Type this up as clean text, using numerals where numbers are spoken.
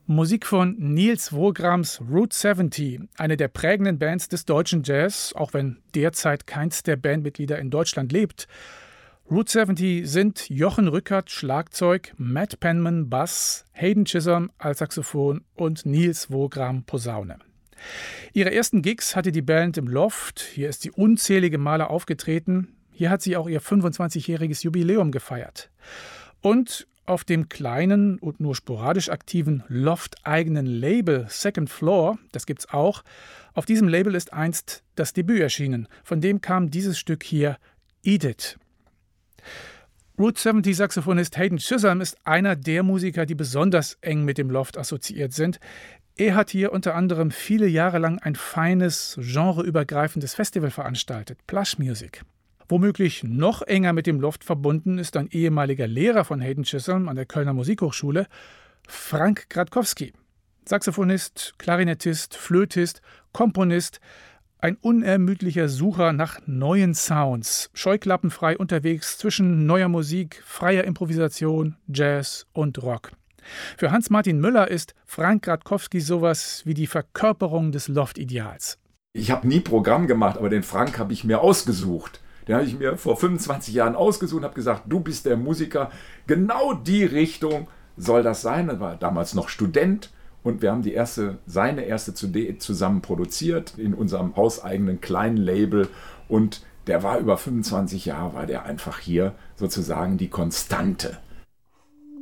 Musik von Nils Wograms Route 70, eine der prägenden Bands des deutschen Jazz, auch wenn derzeit keins der Bandmitglieder in Deutschland lebt. Route 70 sind Jochen Rückert Schlagzeug, Matt Penman Bass, Hayden Chisholm Altsaxophon und Nils Wogram Posaune. Ihre ersten Gigs hatte die Band im Loft. Hier ist sie unzählige Male aufgetreten. Hier hat sie auch ihr 25-jähriges Jubiläum gefeiert. Und auf dem kleinen und nur sporadisch aktiven Loft-eigenen Label Second Floor, das gibt's auch, auf diesem Label ist einst das Debüt erschienen. Von dem kam dieses Stück hier, Eat It. Route 70 Saxophonist Hayden Chisholm ist einer der Musiker, die besonders eng mit dem Loft assoziiert sind. Er hat hier unter anderem viele Jahre lang ein feines, genreübergreifendes Festival veranstaltet, Plush Music. Womöglich noch enger mit dem Loft verbunden ist ein ehemaliger Lehrer von Hayden Chisholm an der Kölner Musikhochschule, Frank Gradkowski. Saxophonist, Klarinettist, Flötist, Komponist, ein unermüdlicher Sucher nach neuen Sounds, scheuklappenfrei unterwegs zwischen neuer Musik, freier Improvisation, Jazz und Rock. Für Hans-Martin Müller ist Frank Gradkowski sowas wie die Verkörperung des Loft-Ideals. Ich habe nie Programm gemacht, aber den Frank habe ich mir ausgesucht. Den habe ich mir vor 25 Jahren ausgesucht und habe gesagt, du bist der Musiker, genau die Richtung soll das sein. Er war damals noch Student und wir haben seine erste CD zusammen produziert in unserem hauseigenen kleinen Label und der war über 25 Jahre, war der einfach hier sozusagen die Konstante.